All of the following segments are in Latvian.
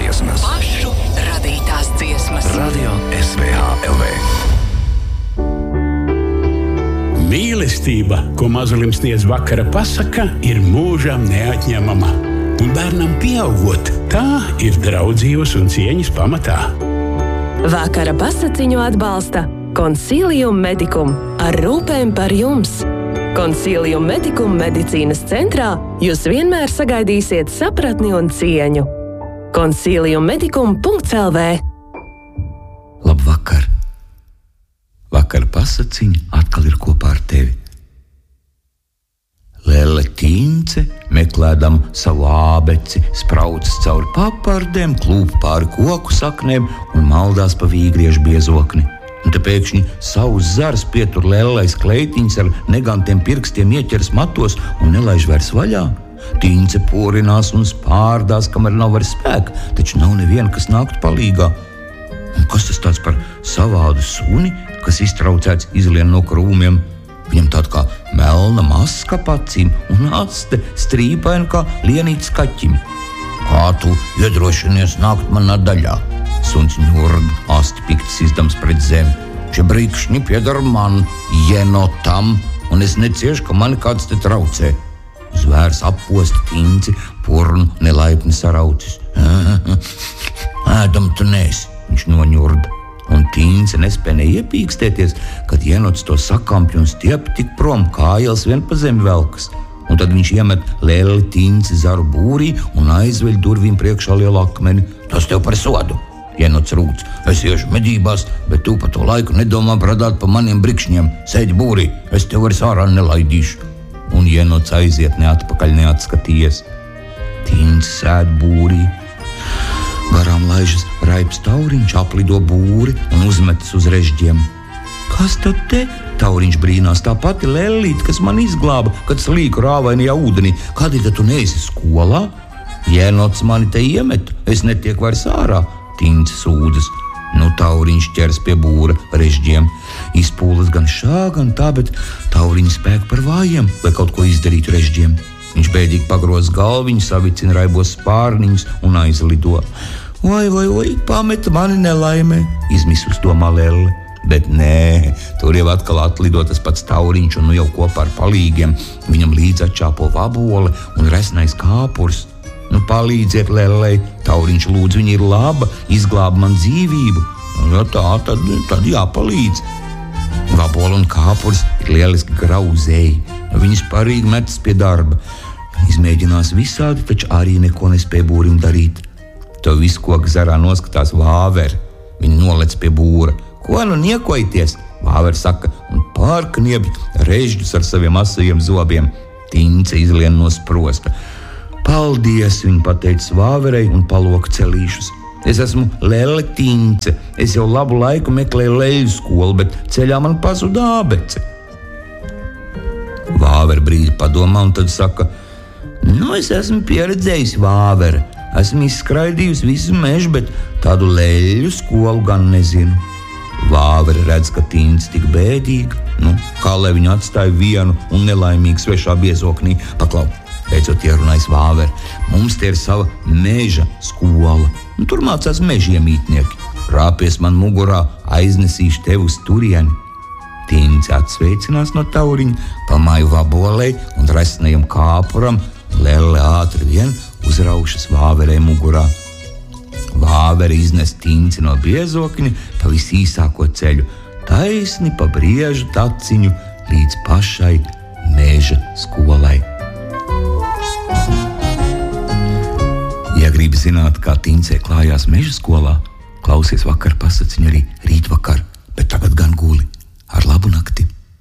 dziesmas. Pašu radītās dziesmas. Radio SVH LV. Mīlestība, ko mazulim sniedz vakara pasaka, ir mūžam neatņemama. Un bērnam pieaugot, tā ir draudzības un cieņas pamatā. Vakara pasaciņu atbalsta Consilium Medicum ar rūpēm par jums. Consilium Medicum medicīnas centrā jūs vienmēr sagaidīsiet sapratni un cieņu. Consiliummedicum.lv. Labvakar! Vakara pasaciņa atkal ir kopā ar tevi. Lelle Tīnce, meklēdama savu ābeci, spraucas cauri papardēm, klūp pāri koku saknēm un maldās pa vīgriešu biezokni. Un te pēkšņi savus zars pietur Lellais kleitiņas ar negantiem pirkstiem ieķers matos un nelaiž vairs vaļā. Tīnce porinās un spārdās, kamēr nav vairs spēka, taču nav neviena, kas nāktu palīgā. Un kas tas tāds par savādu suni, kas iztraucēts izlien no krūmiem? Viņam tāda kā melna maska pacīm un aste strīpaina kā lienīts kaķim. Kā tu iedrošinies nākt manā daļā? Suns ņurd, asti piktis izdams pret zemi. Šie brīkšņi piedar man, jenotam, un es neciešu, ka mani kāds te traucē. Zvērs apposta Tīnci, purnu nelaipni saraucis. Ēdam tu neesi, viņš noņurda. Un Tīnce nespēja iepīkstēties, kad jenots to sakampju un stiep tik prom, kājals vien pa zemi velkas. Un tad viņš iemet Lelli Tīnci zaru būrī un aizveļ durvīm priekšā lielu akmeni. Tas tev par sodu, jenots rūc. Es iešu medībās, bet tu pa to laiku nedomā bradāt pa maniem brikšņiem. Sēdi būrī, es tev vairs ārā nelaidīšu. Un jenots aiziet neatpakaļ neatskatījies. Tīnce sēd būrī. Garām laižas raips tauriņš, aplido būri un uzmetas uz režģiem. Kas tad te? Tauriņš brīnās, tā pati Lellīte, kas man izglāba, kad slīku rāvainajā ūdenī. Kādēļ tu neesi skolā? Jenots mani te iemet, es netieku vairs ārā, Tīnce sūdzas. Nu, tauriņš ķers pie būra režģiem. Izpūlas gan šā, gan tā, bet tauriņš spēk par vājiem, lai kaut ko izdarītu režģiem. Viņš bēdīgi pagroz galviņu, savicina raibos spārniņus un aizlido. Oi, pameta mani nelaimē, izmisus domā Lelle. Bet nē, tur jau atkal atlido tas pats tauriņš un nu jau kopā ar palīgiem. Viņam līdz atčāpo vabole un resnais kāpurs. Nu, palīdziet Lellei, tauriņš lūdz, viņa ir laba, izglāba man dzīvību. Ja tā, tad jāpalīdz. Vabole un kāpurs ir lieliski grauzēji. Viņas parīgi metas pie darba. Izmēģinās visādi, taču arī neko nespēja būrim darīt. To visu koku zarā noskatās Vāveri. Viņa nolec pie būra. Ko nu niekojities? Vāveri saka un pārkniebj režģus ar saviem asajiem zobiem. Tīnce izlien no sprosta. Paldies, viņa pateica Vāverei un paloka celīšus. Es esmu Lelle Tīnce. Es jau labu laiku meklēju leļu skolu, bet ceļā man pazuda ābece. Vāveri brīdi padomā un tad saka: Nu, es esmu pieredzējis Vāveri. Esmu izskraidījusi visu mežu, bet tādu leļu skolu gan nezinu. Vāveri redz, ka Tīnce tik bēdīga. Nu, kā lai viņu atstāja vienu un nelaimīgu svešā biezoknī. Paklau, beidzot ierunājis Vāveri. Mums te ir sava meža skola. Tur mācās mežiemītnieki. Rāpies man mugurā, aiznesīšu tevi uz turieni. Tīnce atsveicinās no tauriņa, pamāju vabolei un resnajam kāpuram. Lelle ātri vien uzraušas Vāverei mugurā. Vāveri iznes Tīnci no biezokņa pa visīsāko ceļu, taisni pa briežu taciņu līdz pašai meža skolai. Ja gribi zināt, kā Tīncei klājās meža skolā, klausies vakar pasaciņu arī rītvakar, bet tagad gan guli. Ar labu nakti!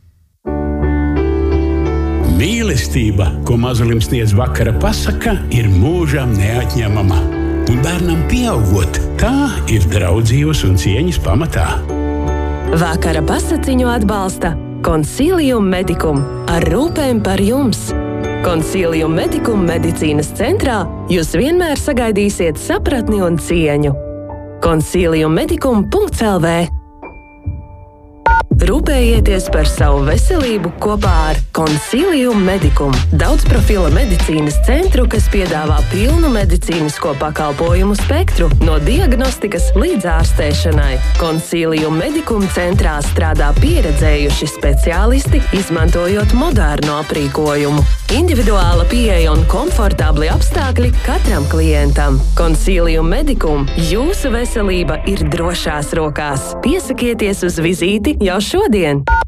Mīlestība, ko mazulim sniedz vakara pasaka, ir mūžam neatņemama. Un bērnam pieaugot, tā ir draudzības un cieņas pamatā. Vakara pasaciņu atbalsta Consilium Medicum ar rūpēm par jums. Consilium Medicum medicīnas centrā jūs vienmēr sagaidīsiet sapratni un cieņu. Consiliummedicum.lv. Rūpējieties par savu veselību kopā ar Consilium Medicum, daudzprofila medicīnas centru, kas piedāvā pilnu medicīnisko pakalpojumu spektru no diagnostikas līdz ārstēšanai. Consilium Medicum centrā strādā pieredzējuši speciālisti, izmantojot modernu aprīkojumu. Individuāla pieeja un komfortabli apstākļi katram klientam. Consilium Medicum, jūsu veselība ir drošās rokās. Piesakieties uz vizīti jau šodien!